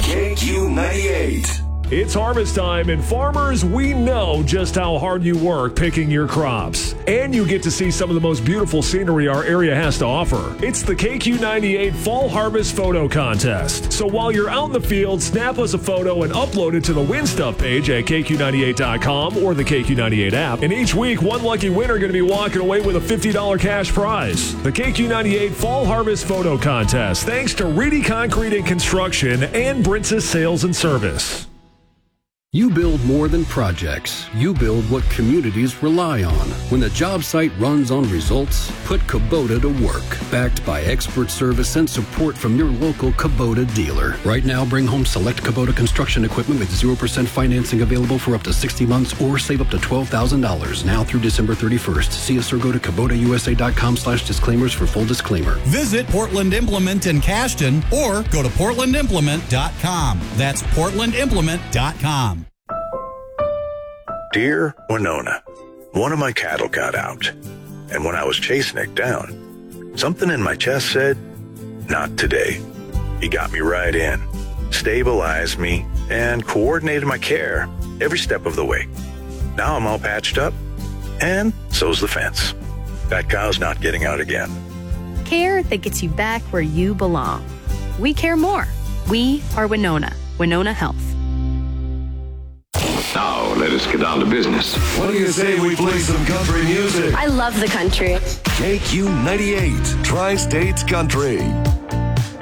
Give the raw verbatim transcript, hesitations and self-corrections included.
K Q ninety-eight. It's harvest time, and farmers, we know just how hard you work picking your crops. And you get to see some of the most beautiful scenery our area has to offer. It's the K Q ninety-eight Fall Harvest Photo Contest. So while you're out in the field, snap us a photo and upload it to the Win Stuff page at K Q ninety-eight dot com or the K Q ninety-eight app. And each week, one lucky winner going to be walking away with a fifty dollars cash prize. The K Q ninety-eight Fall Harvest Photo Contest, thanks to Reedy Concrete and Construction and Brintzes Sales and Service. You build more than projects. You build what communities rely on. When the job site runs on results, put Kubota to work. Backed by expert service and support from your local Kubota dealer. Right now, bring home select Kubota construction equipment with zero percent financing available for up to sixty months or save up to twelve thousand dollars now through December thirty-first. See us or go to Kubota U S A dot com slash disclaimers for full disclaimer. Visit Portland Implement in Cashton or go to Portland Implement dot com. That's Portland Implement dot com. Dear Winona, one of my cattle got out, and when I was chasing it down, something in my chest said, not today. He got me right in, stabilized me, and coordinated my care every step of the way. Now I'm all patched up, and so's the fence. That cow's not getting out again. Care that gets you back where you belong. We care more. We are Winona. Winona Health. Now, let us get down to business. What do you say we play some country music? I love the country. K Q ninety-eight, Tri-States Country.